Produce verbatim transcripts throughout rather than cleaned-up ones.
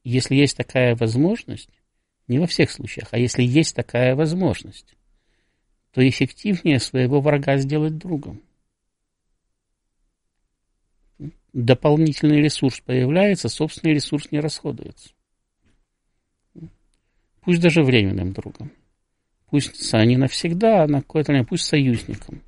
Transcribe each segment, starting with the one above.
если есть такая возможность, не во всех случаях, а если есть такая возможность, то эффективнее своего врага сделать другом. Дополнительный ресурс появляется, собственный ресурс не расходуется. Пусть даже временным другом. Пусть не навсегда, а на какое-то время, пусть союзником.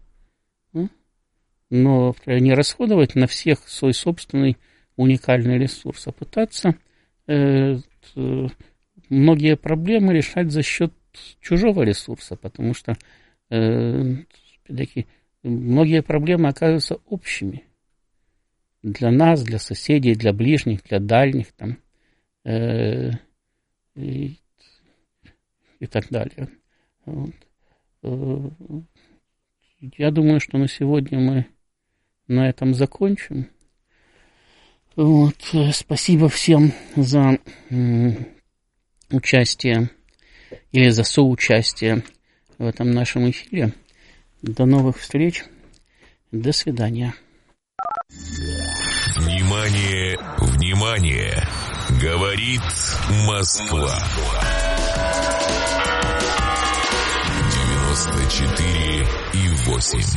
Но не расходовать на всех свой собственный уникальный ресурс, а пытаться э, э, многие проблемы решать за счет чужого ресурса, потому что э, многие проблемы оказываются общими для нас, для соседей, для ближних, для дальних там, э, и, и так далее. Вот. Я думаю, что на сегодня мы на этом закончим. Вот. Спасибо всем за м, участие или за соучастие в этом нашем эфире. До новых встреч. До свидания. Внимание, внимание! Говорит Москва. девяносто четыре и восемь.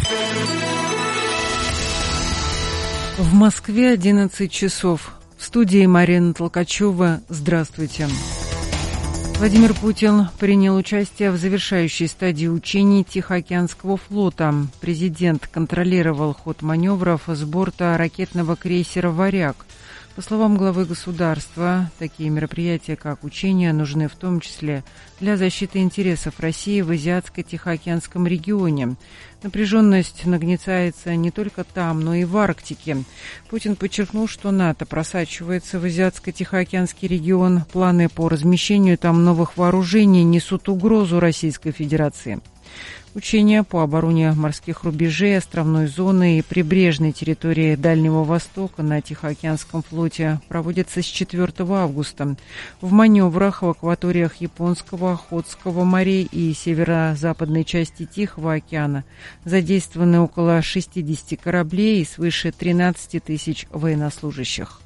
В Москве одиннадцать часов. В студии Марина Толкачева. Здравствуйте. Владимир Путин принял участие в завершающей стадии учений Тихоокеанского флота. Президент контролировал ход маневров с борта ракетного крейсера «Варяг». По словам главы государства, такие мероприятия, как учения, нужны в том числе для защиты интересов России в Азиатско-Тихоокеанском регионе. Напряженность нагнетается не только там, но и в Арктике. Путин подчеркнул, что НАТО просачивается в Азиатско-Тихоокеанский регион. Планы по размещению там новых вооружений несут угрозу Российской Федерации. Учения по обороне морских рубежей, островной зоны и прибрежной территории Дальнего Востока на Тихоокеанском флоте проводятся с четвёртого августа. В маневрах в акваториях Японского, Охотского морей и северо-западной части Тихого океана задействованы около шестидесяти кораблей и свыше тринадцати тысяч военнослужащих.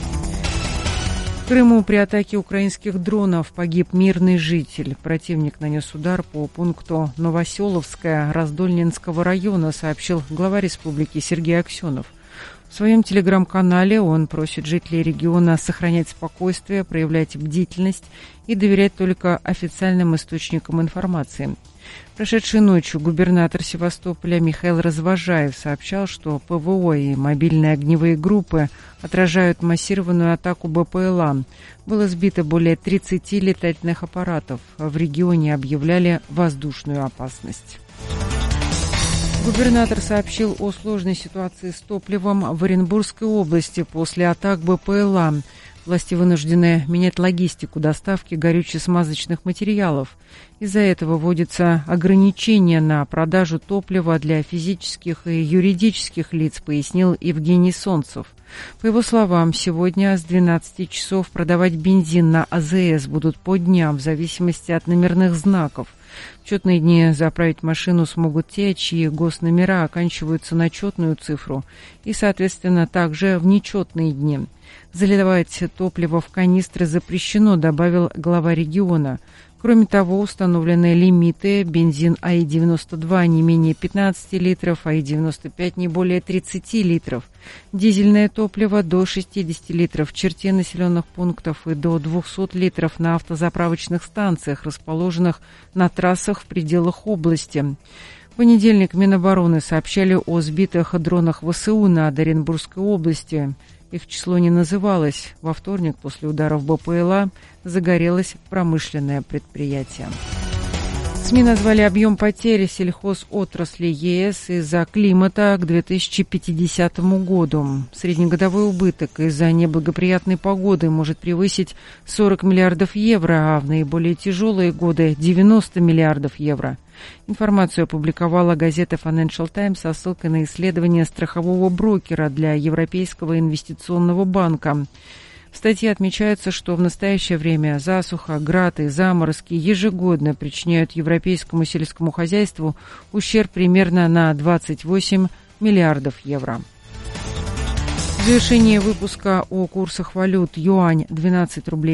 В Крыму при атаке украинских дронов погиб мирный житель. Противник нанес удар по пункту Новоселовское Раздольненского района, сообщил глава республики Сергей Аксенов. В своем телеграм-канале он просит жителей региона сохранять спокойствие, проявлять бдительность и доверять только официальным источникам информации. Прошедшей ночью губернатор Севастополя Михаил Развожаев сообщал, что ПВО и мобильные огневые группы отражают массированную атаку БПЛА. Было сбито более тридцати летательных аппаратов. В регионе объявляли воздушную опасность. Губернатор сообщил о сложной ситуации с топливом в Оренбургской области после атак БПЛА. Власти вынуждены менять логистику доставки горюче-смазочных материалов. Из-за этого вводятся ограничения на продажу топлива для физических и юридических лиц, пояснил Евгений Солнцев. По его словам, сегодня с двенадцати часов продавать бензин на АЗС будут по дням в зависимости от номерных знаков. В четные дни заправить машину смогут те, чьи госномера оканчиваются на четную цифру, и, соответственно, также в нечетные дни. Заливать топливо в канистры запрещено, добавил глава региона. Кроме того, установлены лимиты: бензин АИ девяносто два не менее пятнадцати литров, АИ девяносто пять не более тридцати литров, дизельное топливо до шестидесяти литров в черте населенных пунктов и до двухсот литров на автозаправочных станциях, расположенных на трассах в пределах области. В понедельник Минобороны сообщали о сбитых дронах ВСУ над Оренбургской областью. Их число не называлось. Во вторник после ударов БПЛА загорелось промышленное предприятие. СМИ назвали объем потерь сельхозотрасли ЕС из-за климата к две тысячи пятидесятому году. Среднегодовой убыток из-за неблагоприятной погоды может превысить сорок миллиардов евро, а в наиболее тяжелые годы девяносто миллиардов евро. Информацию опубликовала газета Financial Times со ссылкой на исследование страхового брокера для Европейского инвестиционного банка. В статье отмечается, что в настоящее время засуха, град и заморозки ежегодно причиняют европейскому сельскому хозяйству ущерб примерно на двадцать восемь миллиардов евро. В завершении выпуска о курсах валют: юань двенадцать рублей